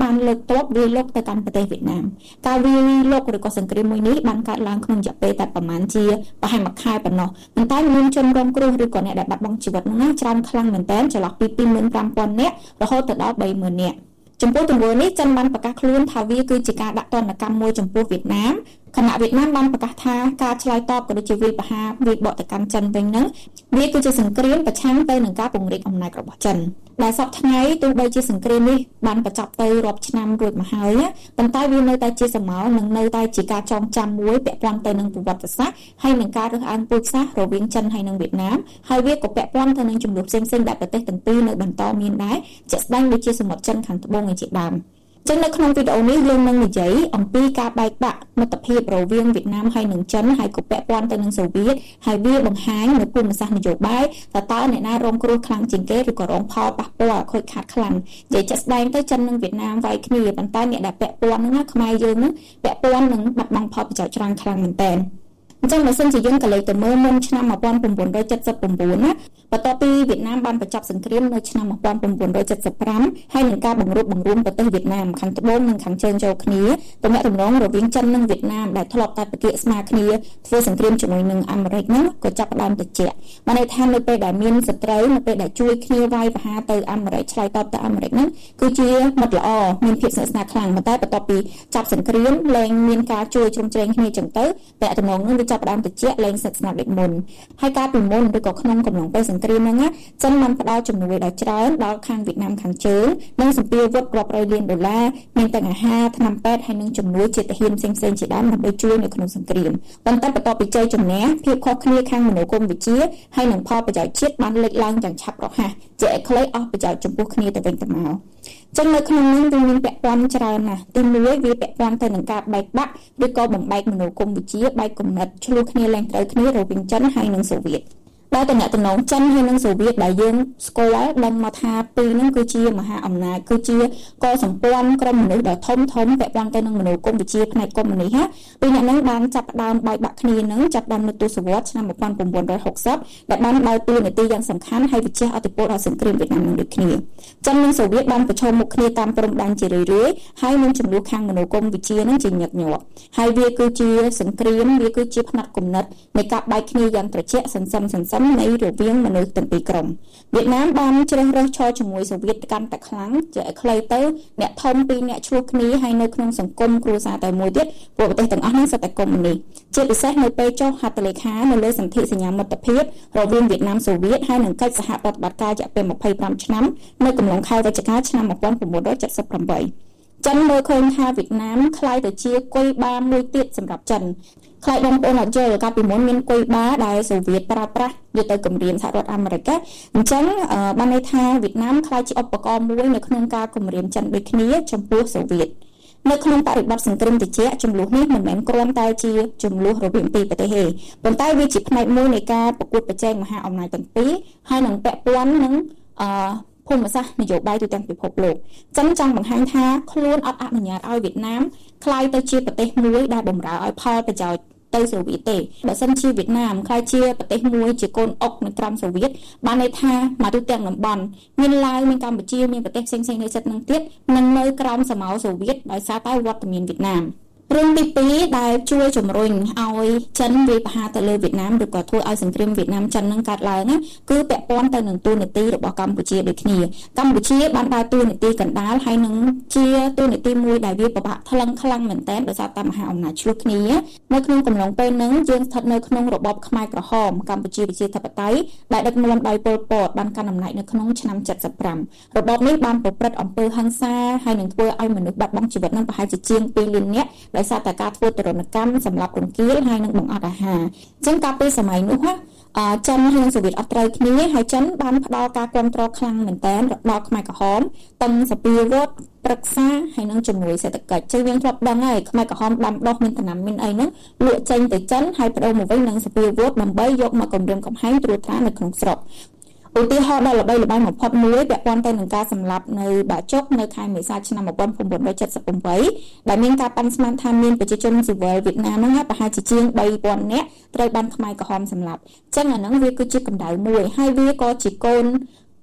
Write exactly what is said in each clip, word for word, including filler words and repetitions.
បានលើកទ័ពវាលោកទៅកាន់ប្រទេសវៀតណាមការវាលោកឬក៏សង្គ្រាមមួយនេះបានកើតឡើងក្នុងរយៈពេលតែប្រមាណជាប្រហែលមួយខែប៉ុណ្ណោះប៉ុន្តែមានជនរងគ្រោះឬក៏អ្នកដែលបាត់បង់ជីវិតហ្នឹងច្រើនខ្លាំងមែនទែនចន្លោះពី ពីរម៉ឺនប្រាំពាន់ នាក់រហូតទៅដល់ បីម៉ឺន នាក់ចំពោះទង្វើនេះចិនបានប្រកាសខ្លួនថាវាគឺជាការដាក់ទណ្ឌកម្មមួយចំពោះវៀតណាមខណៈវៀតណាមបានប្រកាសថាការឆ្លើយតបក៏ដូចជាវាយប្រហារវាយបកទៅកាន់ចិនវិញហ្នឹងវាគឺជាសង្គ្រាមប្រឆាំងទៅនឹងការពង្រីកអំណាចរបស់ចិនដែលសពថ្ងៃទោះបីជាសង្គ្រាមនេះបានបញ្ចប់ទៅរាប់ឆ្នាំរួចមកហើយប៉ុន្តែវានៅតែជាសមោលនិងនៅតែជាការចងចាំមួយពាក់ព័ន្ធទៅនឹងប្រវត្តិសាស្ត្រហើយនឹងការរើសអើងពូជសាសន៍រវាងចិនហើយនិងវៀតណាមហើយវាក៏ពាក់ព័ន្ធទៅនឹងចំនួនផ្សេងៗដែលប្រទេសទាំងពីរនៅបន្តមានដែរជាក់ស្ដែងដូចជាសមុទ្រចិនខាងត្បូងឯជាដើមចឹងនៅក្នុងវីដេអូនេះយើងនឹងនិយាយអំពីការបែកបាក់មិត្តភាពរវាងវៀតណាមហើយនិងចិនហើយក៏ពាក់ព័ន្ធទៅនឹងសូវៀតហើយវាបង្ហាញនៅភូមិសាស្ត្រនយោបាយថាតើអ្នកណារងគ្រោះខ្លាំងជាងគេឬក៏រងផលប៉ះពាល់ខូចខាតខ្លាំងនិយាយចាក់ស្ដែងទៅចិននិងវៀតណាមវាយគ្នាប៉ុន្តែអ្នកដែលពាក់ព័ន្ធហ្នឹងខ្មែរយើងហ្នឹងពាក់ព័ន្ធនឹងបាត់បង់ផលប្រយោជន៍ច្រើនខ្លាំងមែនតើអញ្ចឹងបើសិនជាយើងក៏លេខទៅមើលមុនឆ្នាំnineteen seventy-nineណាបន្ទាប់ពីវៀតណាមបានបញ្ចប់សង្គ្រាមនៅឆ្នាំnineteen seventy-fiveហើយនឹងការបង្រួបបង្រួមប្រទេសវៀតណាមខាងត្បូងនិងខាងជើងចូលគ្នាទំនាក់ទំនងរវាងចិននិងវៀតណាមដែលធ្លាប់តែប្រទាក់ស្មារគ្នាធ្វើសង្គ្រាមជាមួយនឹងអាមេរិកហ្នឹងក៏ចាប់ផ្ដើមត្រជាក់បានន័យថានៅពេលដែលមានសត្រូវនៅពេលដែលជួយគ្នាវាយប្រហារទៅអាមេរិកឆ្លើយតបទៅអាមេរិកហ្នឹងគឺជាមិត្តល្អមានភាពស្និទ្ធស្នាលខ្លាំងប៉ុន្តែបន្ទាប់ពីចាប់សង្គ្រាមលែងមានការជួយជ្រោមជ្រែងគ្នាចឹងទៅតែទំនងហ្នឹងចាប់ផ្ដើមត្រជាក់លែងស្និទ្ធស្នាលដូចមុនហើយការពីមុនឬក៏ក្នុងកំឡុងពេលសង្គ្រាមហ្នឹងចិនបានផ្ដល់ជំនួយដល់ច្រើនដល់ខាងវៀតណាមខាងជើងនិងសម្ភារវុធរាប់រយលានដុល្លារមានទាំងអាហារថ្នាំពេទ្យហើយនិងជំនួយជាទាហានផ្សេងៗជាដើមដើម្បីជួយនៅក្នុងសង្គ្រាមប៉ុន្តែបន្ទាប់ពីជ័យជំនះភាពខុសគ្នាខាងមនោគមវិជ្ជាហើយនិងផលប្រយោជន៍ជាតិបានលេចឡើងយ៉ាងឆាប់រហ័សជាអខ្លីអស់ប្រយោជន៍ចំពោះគ្នាទៅវិញទៅមកចឹងនៅក្នុងនេះវាមានពាក់ព័ន្ធច្រើនណាស់ទីមួយវាពាក់ព័ន្ធទៅនឹងការបែកបាក់ឬក៏បំបែកមនោគមវិជ្ជាបែកគំនិតឆ្លោះគ្នាឡើងត្រូវគ្នារវាងចិនហើយនិងសូវៀតដែលតំណែងតំណងចិនហើយនិងសូវៀតដែលយើងស្គាល់ដឹងមកថាពីរហ្នឹងគឺជាមហាអំណាចគឺជាកសម្ព័ន្ធក្រុមមនុស្សដ៏ធំធំពាក់ព័ន្ធទៅនឹងមនោគមវិជ្ជាផ្នែកកុម្មុយនីសពីអ្នកហ្នឹងបានចាប់ផ្ដើមបែកបាក់គ្នាហ្នឹងចាប់ផ្ដើមនៅទសវត្សរ៍ឆ្នាំnineteen sixtyដែលបានដើរតួនាទីយ៉ាងសំខាន់ហើយវិជាអធិបតេយ្យដល់សង្គ្រាមវៀតណាមនឹងដូចគ្នាចិននិងសូវៀតបានប្រឈមមុខគ្នាតាមព្រំដែនជារឿយៗហើយមានចំនួនខាងមនោគមវិជ្ជាហ្នឹងជាញឹកញាប់ហើយវាគឺជាសង្គ្រាមវាគឺជាផ្នែកគំនិតនៃការបែកគ្នាយ៉ាងត្រជាក់សន្សឹមសន្សឹមនៃរវាងមនុស្សទាំងពីរក្រុមវៀតណាមបានជ្រើសរើសឈរជាមួយសូវៀតកាន់តែខ្លាំងជាឲ្យខ្លីទៅអ្នកធំពីរអ្នកឆ្លោះគ្នាហើយនៅក្នុងសង្គមគ្រួសារតែមួយទៀតពួកប្រទេសទាំងអស់នេះសុទ្ធតែកុម្មុយនីសជាពិសេសនៅពេលចុះហត្ថលេខានៅលើសន្ធិសញ្ញាមិត្តភាពរវាងវៀតណាមសូវៀតហើយនឹងកិច្ចសហប្រតិបត្តិការរយៈពេលtwenty-fiveឆ្នាំនៅកំឡុងខែវិច្ឆិកាឆ្នាំnineteen seventy-eightចិនមើលឃើញថាវៀតណាមក្លាយទៅជាគុយបាមួយទៀតសម្រាប់ចិនខ្លាយបងប្អូនអត់យល់កាលពីមុនមានគុយបាដែលសូវៀតប្រើប្រាស់យកទៅគម្រាមសហរដ្ឋអាមេរិកអញ្ចឹងបានន័យថាវៀតណាមខ្លាយជាឧបករណ៍មួយនៅក្នុងការគម្រាមចិនដូចគ្នាចំពោះសូវៀតនៅក្នុងបរិបទសង្គ្រាមត្រជាក់ចំនួននេះមិនមែនគ្រាន់តែជាចំនួនរវាងពីរប្រទេសទេប៉ុន្តែវាជាផ្នែកមួយនៃការប្រកួតប្រជែងមហាអំណាចទាំងពីរហើយនឹងពាក់ព័ន្ធនឹងអឺភូមិសាស្ត្រនយោបាយទូទាំងពិភពលោកចិនចង់បង្ហាញថាខ្លួនអត់អនុញ្ញាតឲ្យវៀតណាមក្លាយទៅជាប្រទេសមួយដែលបម្រើឲ្យផលប្រយោជន៍ទៅសូវៀតទេបើសិនជាវៀតណាមក្លាយជាប្រទេសមួយជាកូនអុកនៅក្រោមសូវៀតបានន័យថាមកទូទាំងតំបន់មានឡាវមានកម្ពុជាមានប្រទេសផ្សេងៗនៅជិតនឹងទៀតនឹងនៅក្រោមសមោលសូវៀតដោយសារតែវត្តមានវៀតណាមរឿងទីពីរដែលជួយជំរុញឲ្យចិនវាយប្រហារទៅលើវៀតណាមឬក៏ធ្វើឲ្យសង្គ្រាមវៀតណាមចិននឹងកើតឡើងណាគឺពាក់ព័ន្ធទៅនឹងទូនាទីរបស់កម្ពុជាដូចគ្នាកម្ពុជាបានដើរតួនាទីកណ្ដាលហើយនឹងជាតួនាទីមួយដែលវាប្របាក់ថ្លឹងខ្លាំងមែនទែនដោយសារតែមហាអំណាចឆ្លោះគ្នានៅក្នុងកំឡុងពេលហ្នឹងយើងស្ថិតនៅក្នុងរបបខ្មែរក្រហមកម្ពុជាប្រជាធិបតេយ្យដែលដឹកនាំដោយប៉ុល ពត បានកាន់អំណាចនៅក្នុងឆ្នាំseventy-fiveរបបនេះបានប្រព្រឹត្តអំពើហិង្សាហើយនឹងធ្វើឲ្យមនុស្សបាត់បង់ជីវិតនឹងប្រហែលជាជាងtwoលាននាក់ដោយសារតែការធ្វើទរណកម្មសម្រាប់រង្គាលហើយនឹងបង្អត់អាហារអញ្ចឹងកាលពីសម័យនោះណាចិនហើយនិងសូវៀតអត់ត្រូវគ្នាហើយចិនបានផ្ដល់ការគ្រប់គ្រងខ្លាំងមែនទែនដល់ខ្មែរក្រហមទាំងសភាវត្តប្រឹក្សាហើយនឹងជំនួយសេដ្ឋកិច្ចចឹងយើងធ្លាប់ដឹងហើយខ្មែរក្រហមដាំដុះមានដំណាំមានអីហ្នឹងលក់ចេញទៅចិនហើយបដូរមកវិញនឹងសភាវត្តដើម្បីយកមកគម្រាមកំហែងត្រួតត្រានៅក្នុងស្រុកឧទាហរណ៍ដ៏ល្បីល្បាញបំផុតមួយពាក់ព័ន្ធទៅនឹងការសម្លាប់នៅបាជុកនៅខែមេសាឆ្នាំnineteen seventy-eightដែលមានការប៉ាន់ស្មានថាមានប្រជាជនស៊ីវិលវៀតណាមហ្នឹងប្រហែលជាជាងthree thousandនាក់ត្រូវបានខ្មែរក្រហមសម្លាប់អញ្ចឹងអាហ្នឹងវាគឺជាកម្ដៅមួយហើយវាក៏ជាកូន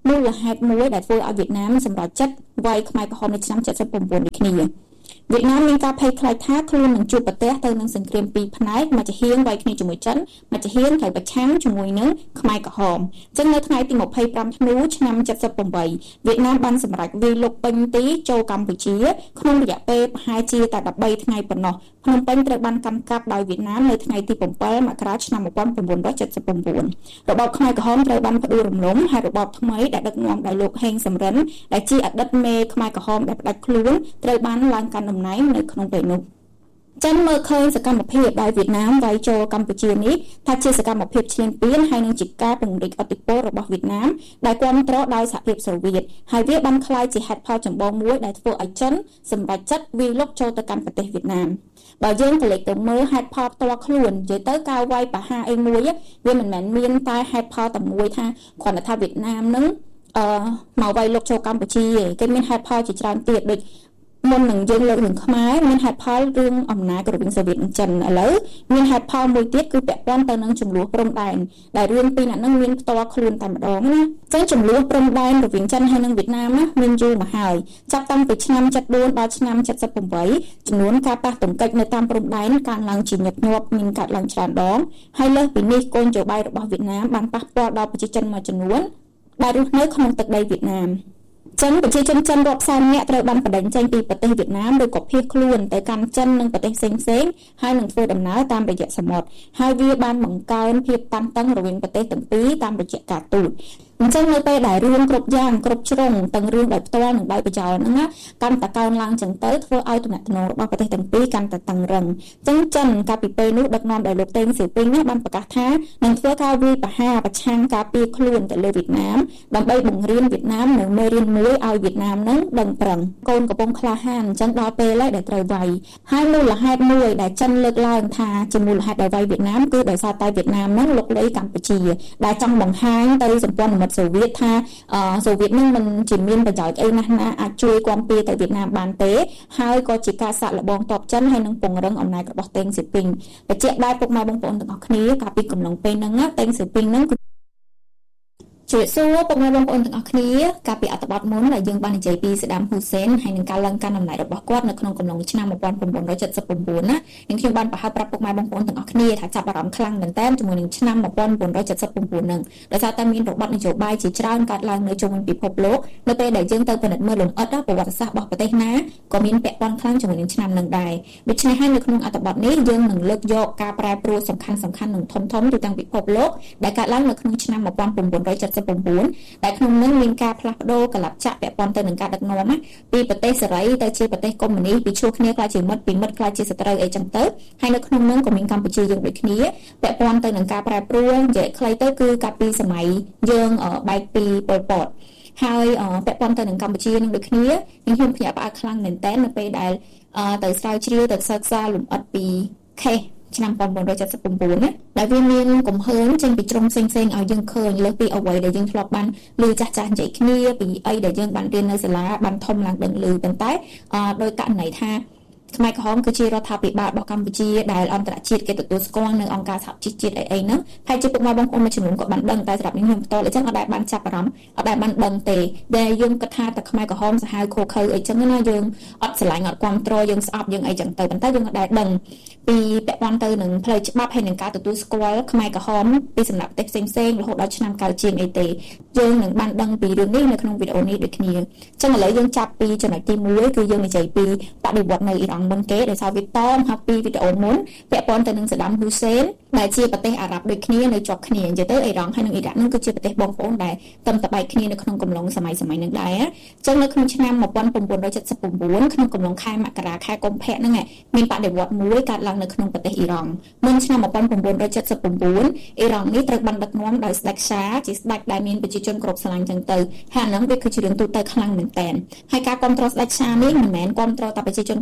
មូលហេតុមួយដែលធ្វើឲ្យវៀតណាមសម្រេចចិត្តវាយខ្មែរក្រហមនៅឆ្នាំ칠십 chínដូចគ្នាវៀតណាមមានការភ័យខ្លាចថាខ្លួននឹងជួបប្រទះទៅនឹងសង្គ្រាមពីរផ្នែកមួយជាហៀងវាយគ្នាជាមួយចិនមួយជាហៀងត្រូវប្រឆាំងជាមួយនឹងខ្មែរក្រហមអញ្ចឹងនៅថ្ងៃទីម្ភៃប្រាំធ្នូឆ្នាំ칠십 támវៀតណាមបានសម្រេចវាយលុកពេញទីចូលកម្ពុជាក្នុងរយៈពេលប្រហែលជាតែ13ថ្ងៃប៉ុណ្ណោះភ្នំពេញត្រូវបានកាន់កាប់ដោយវៀតណាមនៅថ្ងៃទី7មករាឆ្នាំnineteen seventy-nineរបបខ្មែរក្រហមត្រូវបានផ្ដួលរំលំហើយរបបថ្មីដែលដឹកនាំដោយលោកហេងសំរិនដែលជាអតីតមេខ្មែរក្រហមដែលផ្ដាច់ខ្លួនត្រូវបានឡើងកាន់តំណែងនៅក្នុងពេលនោះចិនមើលឃើញសកម្មភាពដែលវៀតណាមវាយចូលកម្ពុជានេះថាជាសកម្មភាពឈ្លានពានហើយនឹងជាការពង្រីកឥទ្ធិពលរបស់វៀតណាមដែលគាំទ្រដោយសហភាពសូវៀតហើយវាបានក្លាយជាហេតុផលចម្បងមួយដែលធ្វើឲ្យចិនសម្រេចចិត្តវាយលុកចូលទៅកាន់ប្រទេសវៀតណាមបើយើងក៏លេចទៅមើលហេតុផលផ្ទាល់ខ្លួននិយាយទៅការវាយប្រហារអីមួយវាមិនមែនមានតែហេតុផលតែមួយថាគ្រាន់តែថាវៀតណាមនឹងអឺមកវាយលុកចូលកម្ពុជាគេមានហេតុផលជាច្រើនទៀតដូចមុននឹងយើងលើករឿងខ្មែរមានហេតុផលរឿងអំណាចរវាងសូវៀតនិងចិនឥឡូវមានហេតុផលមួយទៀតគឺពាក់ព័ន្ធទៅនឹងចំនួនព្រំដែនដែលរឿងពីរនាក់ហ្នឹងមានផ្ទាល់ខ្លួនតែម្ដងណាអញ្ចឹងចំនួនព្រំដែនរវាងចិនហើយនិងវៀតណាមណាមានយូរមកហើយចាប់តាំងពីឆ្នាំseventy-fourដល់ឆ្នាំseventy-eightចំនួនការប៉ះទង្គិចនៅតាមព្រំដែនកើនឡើងជាញឹកញាប់មានកើតឡើងច្រើនដងហើយលើសពីនេះគោលនយោបាយរបស់វៀតណាមបានប៉ះពាល់ដល់ប្រជាជនមួយចំនួនដែលរស់នៅក្នុងទឹកដីវៀតណាមចិនប្រជាជនចិនរាប់សែននាក់ត្រូវបានបណ្តេញចេញពីប្រទេសវៀតណាមឬក៏ភៀសខ្លួនទៅកាន់ចិននិងប្រទេសផ្សេងៗហើយនឹងធ្វើដំណើរតាមរយៈសមុទ្រហើយវាបានបង្កើនភាពតានតឹងរវាងប្រទេសទាំងពីរតាមរយៈការទូតអញ្ចឹងនៅពេលដែលរឿងគ្រប់យ៉ាងគ្រប់ជ្រុងទាំងរឿងដោយផ្ទាល់និងដោយប្រយោលហ្នឹងណាកាន់តែកើនឡើងចឹងទៅធ្វើឲ្យទំនាក់ទំនងរបស់ប្រទេសទាំងពីរកាន់តែតឹងរឹងអញ្ចឹងចិនកាលពីពេលនោះដឹកនាំដោយលោកតេងសៀពីងណាបានប្រកាសថានឹងធ្វើការវាយប្រហារប្រឆាំងការពារខ្លួនទៅលើវៀតណាមដើម្បីបង្រៀនវៀតណាមនៅមេរៀនមួយឲ្យវៀតណាមនឹងដឹងប្រឹងកូនកំពុងក្លាហានអញ្ចឹងដល់ពេលហើយដែលត្រូវវាយហើយមូលហេតុមួយដែលចិនលើកឡើងថាជាមូលហេតុដែលវាយវៀតណាមគឺដោយសារតែវៀតណាមនឹងលុកលុយកម្ពុជាដែលចង់បង្ហាញទៅសម្ព័ន្ធមិត្តសូវៀតថាសូវៀតនឹងមិនជាមានប្រយោជន៍អីណាស់ណាអាចជួយគាំពារទៅវៀតណាមបានទេហើយក៏ជាការសាក់លបងតបចិនហើយនឹងពង្រឹងអំណាចរបស់តេងសៀពីងបញ្ជាក់ដែរពុកម៉ែបងប្អូនទាំងអស់គ្នាកាលពីកំឡុងពេលហ្នឹងតេងសៀពីងហ្នឹងជម្រាបសួរពុកម៉ែបងប្អូនទាំងអស់គ្នាកាលពីអត្ថបទមុនដែលយើងបាននិយាយពីសេដាមហ៊ូសេនហើយនឹងការឡើងកាន់អំណាចរបស់គាត់នៅក្នុងកំឡុងឆ្នាំnineteen seventy-nineណានិងខ្ញុំបានបង្ហាត់ប្រាប់ពុកម៉ែបងប្អូនទាំងអស់គ្នាថាចាប់អារម្មណ៍ខ្លាំងមែនតើជាមួយនឹងឆ្នាំnineteen seventy-nineហ្នឹងដោយសារតែមានរបបនយោបាយជាច្រើនកើតឡើងនៅជុំវិញពិភពលោកនៅពេលដែលយើងទៅពិនិត្យមើលលម្អិតប្រវត្តិសាស្ត្ររបស់ប្រទេសណាក៏មានពាក់ព័ន្ធខ្លាំងជាមួយនឹងឆ្នាំហ្នឹងដែរដូច្នេះហើយនៅក្នុងអត្ថបទនេះយើងនឹងលើកយកការប្រែប្រួលសំខាន់សំខាន់និងធំធំទូទាំងពិភពលោកដែលកើតឡើងនៅក្នុងឆ្នាំnineteen seventy-nineដែលក្នុងនោះមានការផ្លាស់ប្ដូរកលបចក្រពាក់ព័ន្ធទៅនឹងការដឹកនាំពីប្រទេសសេរីទៅជាប្រទេសកុម្មុយនីសពីឈ្លោះគ្នាខ្លាចជាមិត្តពីមិត្តខ្លាចជាសត្រូវអីចឹងទៅហើយនៅក្នុងនោះក៏មានកម្ពុជាយើងដូចគ្នាពាក់ព័ន្ធទៅនឹងការប្រែប្រួលនិយាយខ្លីទៅគឺកាលពីសម័យយើងបែកពីប៉ុលពតហើយពាក់ព័ន្ធទៅនឹងកម្ពុជានឹងដូចគ្នាខ្ញុំភ្ញាក់ផ្អើលខ្លាំងមែនតើនៅពេលដែលទៅស្រាវជ្រាវទៅសិក្សាលម្អិតពីខេសឆ្នាំnineteen seventy-nineណាដែលវាមានកំហឹងចេញពីជ្រុងផ្សេងៗឲ្យយើងឃើញលើពីអ្វីដែលយើងធ្លាប់បានឮចាស់ចាស់និយាយគ្នាពីអីដែលយើងបានរៀននៅសាលាបានធំឡើងដឹងឮប៉ុន្តែដោយករណីថាខ្មែរក្រហមគឺជារដ្ឋាភិបាលរបស់កម្ពុជាដែលអន្តរជាតិគេទទួលស្គាល់នៅអង្គការសហជីវជាតិអីអីហ្នឹងហើយជាពុកម៉ែបងប្អូនមួយចំនួនក៏បានដឹងតែសម្រាប់ខ្ញុំផ្ទាល់អញ្ចឹងអត់ដែលបានចាប់អារម្មណ៍អត់ដែលបានដឹងទេដែលយើងគិតថាតែខ្មែរក្រហមសាហាវខូខើអីចឹងណាយើងអត់ស្រឡាញ់អត់គ្រប់គ្រងយើងស្អប់យើងអីចឹងទៅប៉ុន្តែយើងអត់ដែលដឹងពីពាក់ព័ន្ធទៅនឹងផ្លូវច្បាប់ហើយនឹងការទទួលស្គាល់ខ្មែរក្រហមពីសំណាក់ប្រទេសផ្សេងៗរហូតដល់ឆ្នាំកើតជាងអីទេយើងនឹងបានដឹងពីរឿងនេះនៅក្នុងវីដេអូនេះដូចគ្នាអញ្ចឹងឥឡូវយើងចាប់ពីចំណុចទីoneគឺយើងនិយាយពីបដិវត្តនៅអ៊ីរ៉ង់មុនគេដោយសារវាតមហើយពីវីដេអូមុនពាក់ព័ន្ធទៅនឹងសាដាមហ៊ូសេនដែលជាប្រទេសអារ៉ាប់ដូចគ្នានៅជាប់គ្នានិយាយទៅអ៊ីរ៉ង់ហើយនិងអ៊ីរ៉ាក់នឹងគឺជាប្រទេសបងប្អូនដែលតំតបែកគ្នានៅក្នុងកំឡុងសម័យសម័យនឹងដែរអញ្ចឹងនៅក្នុងឆ្នាំnineteen seventy-nineក្នុងកំឡុងខែមករាខែកុម្ភៈហ្នឹងមានបដិវត្តមួយកើតឡើងនៅក្នុងប្រទេសអ៊ីរ៉ង់មុនឆ្នាំnineteen seventy-nineអ៊ីរ៉ង់នេះត្រូវបានដឹកនាំដោយស្ដេចឆាជាស្ដេចដែលមានប្រជាជនគ្រប់ស្រឡាញ់ចឹងទៅហើយហ្នឹងវាគឺជារឿងទូទៅខ្លាំងមែនតើហើយការគ្រប់គ្រងស្ដេចឆានេះមិនមែនគ្រប់គ្រងតែប្រជាជនក្នុងស្រុកទេ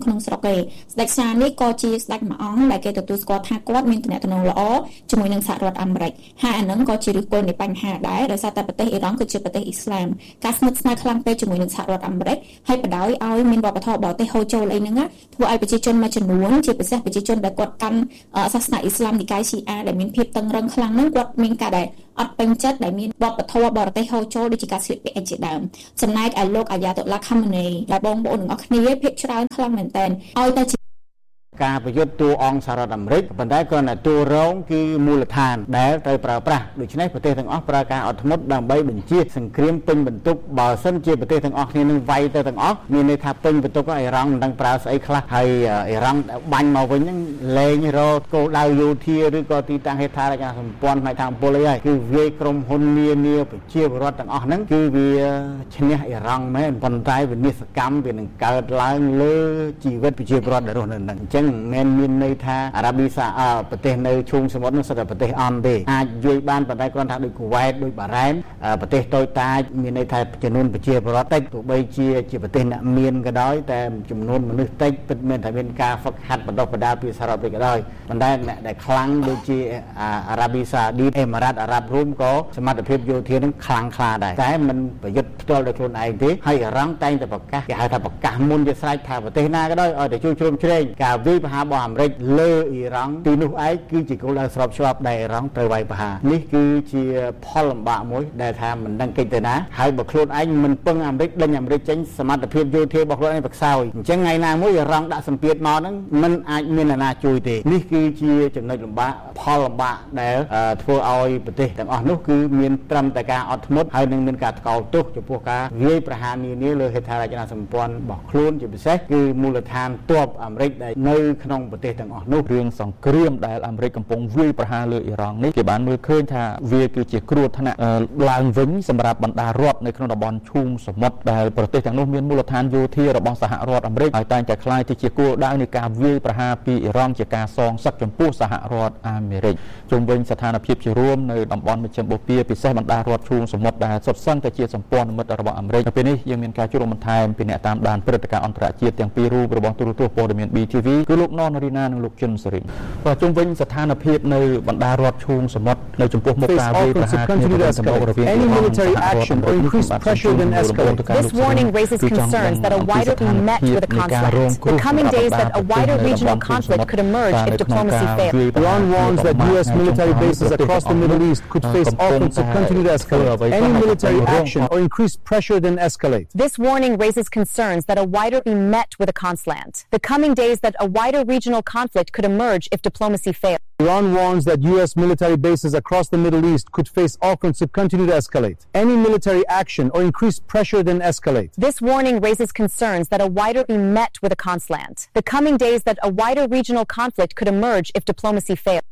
ពេកស្ដេចសានេះក៏ជាស្ដេចមួយអង្គដែលគេទទួលស្គាល់ថាគាត់មានទំនាក់ទំនងល្អជាមួយនឹងសហរដ្ឋអាមេរិកហើយអានឹងក៏ជាឫសគល់នៃបញ្ហាដែរដោយសារតែប្រទេសអ៊ីរ៉ង់គឺជាប្រទេសអ៊ីស្លាមការស្និទ្ធស្នាលខ្លាំងពេកជាមួយនឹងសហរដ្ឋអាមេរិកហើយបដោយឲ្យមានវប្បធម៌បរទេសហូរចូលអីហ្នឹងធ្វើឲ្យប្រជាជនមួយចំនួនជាពិសេសប្រជាជនដែលគាត់កាន់សាសនាអ៊ីស្លាមនិកាយស៊ីអាដែលមានភាពតឹងរ៉ឹងខ្លាំងហ្នឹងគាត់មានការដែលអត់ពេញចិត្តដែលមានវប្បធម៌បរទេសហូរចូលដូចជាការស្លៀកពាក់ជាដើមចំណែកឯលោកអាយ៉ាតុលឡាខាម៉ានីដែលបងប្អូនទាំងអស់គ្នាភាគច្រើនខ្លាំងមែនតើឲ្យតែការប្រយុទ្ធតួអង្គសហរដ្ឋអាមេរិកប៉ុន្តែគ្រាន់តែតួរងគឺមូលដ្ឋានដែលត្រូវប្រើប្រាស់ដូច្នេះប្រទេសទាំងអស់ប្រើការអត់ធ្មត់ដើម្បីបញ្ជាសង្គ្រាមពេញបន្ទុកបើសិនជាប្រទេសទាំងអស់គ្នានឹងវាយទៅទាំងអស់មានន័យថាពេញបន្ទុកអ៊ីរ៉ង់មិនដឹងប្រើស្អីខ្លះហើយអ៊ីរ៉ង់បាញ់មកវិញហ្នឹងលែងរកគោលដៅយោធាឬក៏ទីតាំងហេដ្ឋារចនាសម្ព័ន្ធផ្នែកថាមពលអីហើយគឺវាយក្រុមហ៊ុននានាប្រជាពលរដ្ឋទាំងអស់ហ្នឹងគឺវាឈ្នះអ៊ីរ៉ង់មែនប៉ុន្តែវិនាសកម្មវានឹងកើតឡើងលើជីវិតប្រជាពលរដ្ឋដែលរស់នៅហ្នឹងអញ្ចឹងមិនមានន័យថាអារ៉ាប៊ីសាប្រទេសនៅឈូងសមុទ្រនោះសិតតែប្រទេសអន់ទេអាចជួយបានប៉ុន្តែគ្រាន់ថាដូចគូវ៉ែតដូចបារ៉ែនប្រទេសតូចតាចមានន័យថាចំនួនប្រជាពលរដ្ឋតិចទោះបីជាជាប្រទេសអ្នកមានក៏ដោយតែចំនួនមនុស្សតិចពិតមែនតែមានការហ្វឹកហាត់បណ្ដុះបណ្ដាលពីសហរដ្ឋអាមេរិកក៏ដោយប៉ុន្តែអ្នកដែលខ្លាំងដូចជាអារ៉ាប៊ីសាឌីតអេម៉ារ៉ាតអារ៉ាប់រួមក៏សមត្ថភាពយោធានឹងខ្លាំងក្លាដែរតែมันប្រយុទ្ធផ្ទាល់ដោយខ្លួនឯងទេហើយអ៊ីរ៉ង់តែងតែប្រកាសគេហៅថាប្រកាសមុនជាស្រេចថាប្រទេសណាក៏ដោយឲ្យតែជួយជ្រោមជ្រែងការវាយប្រហាររបស់អាមេរិកលើអ៊ីរ៉ង់ទីនោះឯងគឺជាគោលដៅស្របច្បាប់ដែលអ៊ីរ៉ង់ត្រូវវាយប្រហារនេះគឺជាផលលំបាកមួយដែលថាមិនដឹងកិច្ចទៅណាហើយបើខ្លួនឯងមិនពឹងអាមេរិកដេញអាមេរិកចេញសមត្ថភាពយោធារបស់ខ្លួនឯងប្រខ្សោយអញ្ចឹងថ្ងៃណាមួយអ៊ីរ៉ង់ដាក់សម្ពាធមកហ្នឹងមិនអាចមានអ្នកណាជួយទេនេះគឺជាចំណុចលំបាកផលលំបាកដែលធ្វើឲ្យប្រទេសទាំងអស់នោះគឺមានត្រឹមតែការអត់ធ្មត់ហើយនឹងមានការថ្កោលទោសចំពោះការវាយប្រហារនានាលើហេដ្ឋារចនាសម្ព័ន្ធរបស់ខ្លួនជាពិសេសគឺមូលដ្ឋានទ័ពអាមេរិកដែលនៅក្នុងប្រទេសទាំងអស់នោះរឿងសង្គ្រាមដែលអាមេរិកកំពុងវាយប្រហារលើអ៊ីរ៉ង់នេះគេបានមើលឃើញថាវាគឺជាគ្រោះថ្នាក់ឡើងវិញសម្រាប់បណ្ដារដ្ឋនៅក្នុងតំបន់ឈូងសមុទ្រដែលប្រទេសទាំងនោះមានមូលដ្ឋានយោធារបស់សហរដ្ឋអាមេរិកហើយតែងតែក្លាយទៅជាគោលដៅនៃការវាយប្រហារពីអ៊ីរ៉ង់ជាការសងសឹកចំពោះសហរដ្ឋអាមេរិកជុំវិញស្ថានភាពជារួមនៅតំបន់មជ្ឈិមបូព៌ាពិសេសបណ្ដារដ្ឋឈូងសមុទ្រដែលសុទ្ធសឹងតែជាសម្ព័ន្ធមិត្តរបស់អាមេរិកនៅពេលនេះយើងមានការជួបបន្ថែមពីអ្នកតាមដានព្រឹត្តិការណ៍អន្តរជាតិទាំងពីររូបរបស់ទូរទស្សន៍ព័ត៌មាន ប៊ី ទី វី គឺលោកណនរីណានិងលោកជុនសេរីបាទជុំវិញស្ថានភាពនៅបណ្ដារដ្ឋឈូងសមុទ្រនៅចំពោះមុខការវាយប្រហារគ្នារវាង Any military action or increased pressure then escalate. This warning raises concerns that a wider be met with a conflict. The coming days that a wider regional conflict could emerge if diplomacy fails. Iran warns that U S military bases across the Middle East could face offense if continue to escalate. Any military action or increased pressure then escalate. This warning raises concerns that a wider be met with a conflict. The coming days that a wider regional conflict could emerge if diplomacy fails. Iran warns that U S military bases across the Middle East could face offense if continue to escalate. Any military action or increased pressure then escalate. This warning raises concerns that a wider be met with a conflict. The coming days that a wider regional conflict could emerge if diplomacy fails.